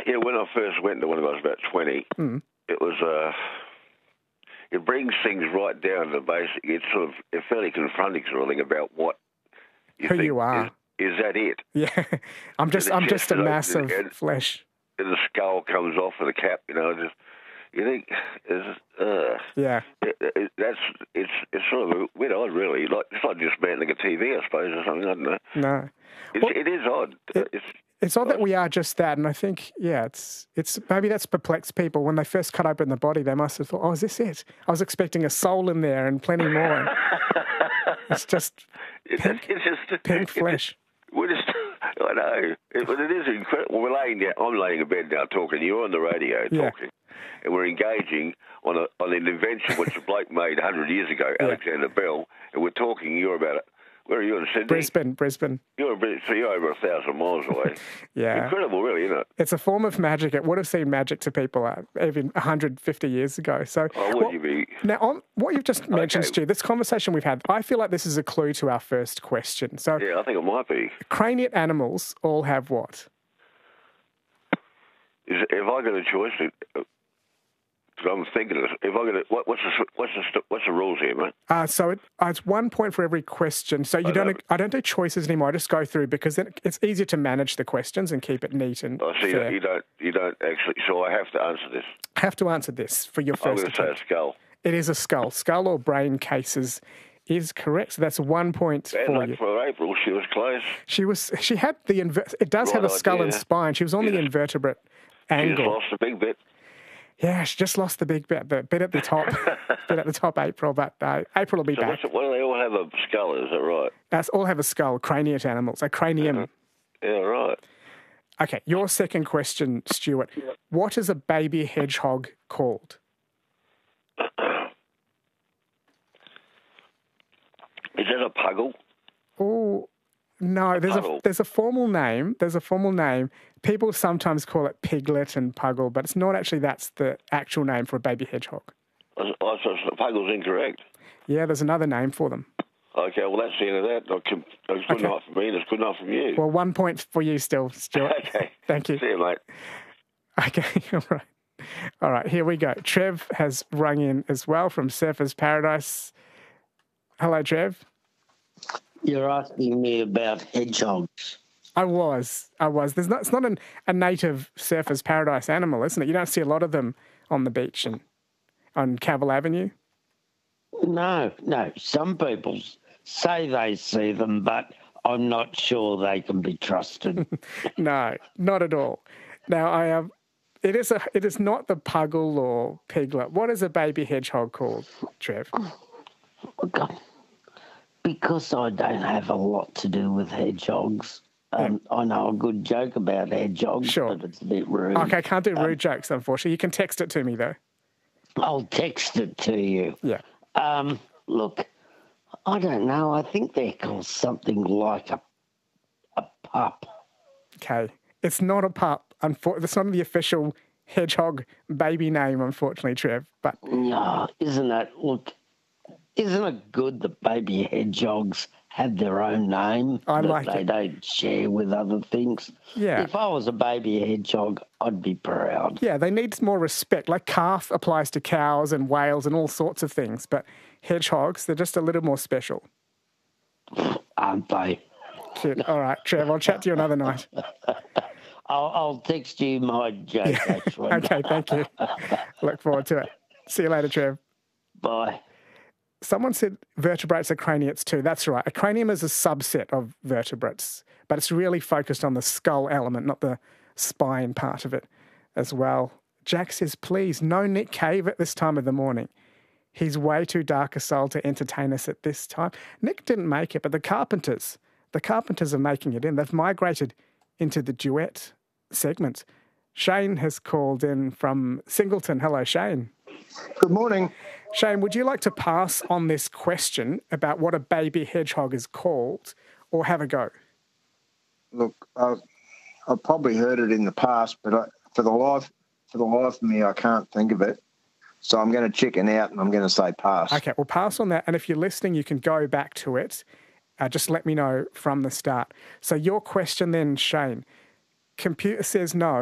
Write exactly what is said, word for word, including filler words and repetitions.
yeah, when I first went to when I was about twenty, Mm. it was, uh, it brings things right down to basic. It's sort of it's fairly confronting sort of thing about what you Who think you are. Is, is that it? Yeah, I'm just And the I'm just a chest mass of opens and- flesh. And the skull comes off with the cap, you know, just, you think, is, uh, Yeah. it, it, that's, it's it's sort of a bit odd, really. Like, it's like just mantling a T V, I suppose, or something, I don't know. No. It's, Well, it is odd. it- it's, It's odd that we are just that, and I think, yeah, it's it's maybe that's perplexed people. When they first cut open the body, they must have thought, oh, is this it? I was expecting a soul in there and plenty more. And it's just it's, pink, it's just pink it's- flesh. We're just, I know, it, but it is incredible. We're laying down, I'm laying in bed now talking, you're on the radio Yeah. talking, and we're engaging on a on an invention which a bloke made one hundred years ago, Yeah. Alexander Bell, and we're talking, you're about, where are you, in Sydney? Brisbane, Brisbane. You're, a bit- so you're over a thousand miles away. Yeah. Incredible, really, isn't it? It's a form of magic. It would have seemed magic to people uh, even one hundred fifty years ago. So, Oh, would what- you be? now, on what you've just mentioned, Okay. Stu, this conversation we've had, I feel like this is a clue to our first question. So, Yeah, I think it might be. craniate animals all have what? Is, have I got a choice? Because I'm thinking of this. If I got a, what, what's the what's the what's the rules here, mate? Uh, so it, uh, it's one point for every question. So you I don't. know. I don't do choices anymore. I just go through because then it's easier to manage the questions and keep it neat and I see. fair. You don't. You don't actually. So I have to answer this. I have to answer this for your I'm first going to say a attempt. skull. It is a skull. Skull or brain cases is correct. So that's one point Bad for luck you. for April. She was close. She was. She had the. Inver- it does have a Right skull and idea. spine. She was on the Yes. invertebrate She just angle. lost a big bit. Yeah, she just lost the big bit, the bit at the top, bit at the top. April, but uh, April will be So back. what's it, what do they all have a skull? Is that right? That's all have a skull. Craniate animals. A cranium. Yeah, right. Okay, your second question, Stuart. What is a baby hedgehog called? Is that a puggle? Oh, no. There's a Puddle. there's a formal name. There's a formal name. People sometimes call it piglet and puggle, but it's not actually. That's the actual name for a baby hedgehog. I, I, so the puggle's incorrect. Yeah, there's another name for them. Okay, well that's the end of that. I can, it's good Okay. enough for me. and It's good enough from you. Well, one point for you still, Stuart. Okay. Thank you. See you, mate. Okay, all right. All right, here we go. Trev has rung in as well from Surfers Paradise. Hello, Trev. You're asking me about hedgehogs. I was. I was. There's not. It's not an, a native Surfers Paradise animal, isn't it? You don't see a lot of them on the beach and on Cavill Avenue. No, no. Some people say they see them, but I'm not sure they can be trusted. No, not at all. Now, I am. Um, it is a. It is not the puggle or piglet. What is a baby hedgehog called, Trev? God. Because I don't have a lot to do with hedgehogs. Um, I know a good joke about hedgehogs, Sure. but it's a bit rude. Okay, I can't do rude jokes, unfortunately. You can text it to me though. I'll text it to you. Yeah. Um, look, I don't know. I think they're called something like a a pup. Okay. It's not a pup. Unfor- That's not the official hedgehog baby name, unfortunately, Trev. But No, isn't it? Look, isn't it good that baby hedgehogs have their own name I that like they it. don't share with other things? Yeah. If I was a baby hedgehog, I'd be proud. yeah, they need more respect. Like calf applies to cows and whales and all sorts of things. But hedgehogs, they're just a little more special. Aren't they? Cute. All right, Trev, I'll chat to you another night. I'll, I'll text you my joke, actually. Okay, thank you. Look forward to it. See you later, Trev. Bye. Someone said vertebrates are craniates too. That's right. A cranium is a subset of vertebrates, but it's really focused on the skull element, not the spine part of it as well. Jack says, please, no Nick Cave at this time of the morning. He's way too dark a soul to entertain us at this time. Nick didn't make it, but the Carpenters, the Carpenters are making it in. They've migrated into the duet segment. Shane has called in from Singleton. Hello, Shane. Good morning. Shane, would you like to pass on this question about what a baby hedgehog is called, or have a go? Look, I've, I've probably heard it in the past, but I, for the life for the life of me, I can't think of it. So I'm going to chicken out, and I'm going to say pass. Okay, we'll pass on that. And if you're listening, you can go back to it. Uh, just let me know from the start. So your question then, Shane. Computer says no.